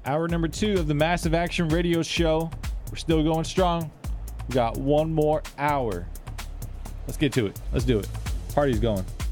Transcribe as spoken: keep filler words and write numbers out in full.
Hour number two of the Massive Action Radio Show. We're still going strong. We got one more hour. Let's get to it. Let's do it. Party's going.